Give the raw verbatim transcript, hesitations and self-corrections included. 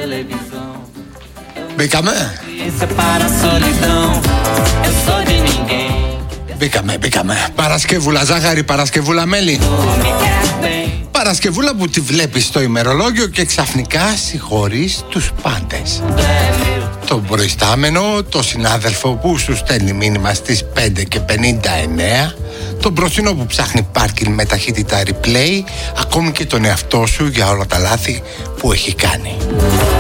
Μπήκαμε. Μπήκαμε, μπήκαμε. Παρασκευούλα ζάχαρη, Παρασκευούλα μέλι. Παρασκευούλα που τη βλέπεις στο ημερολόγιο και ξαφνικά συγχωρείς τους πάντες. Τον προϊστάμενο, τον συνάδελφο που σου στέλνει μήνυμα στις πέντε και πενήντα εννέα, τον μπροστινό που ψάχνει πάρκινγκ με ταχύτητα replay, ακόμη και τον εαυτό σου για όλα τα λάθη που έχει κάνει.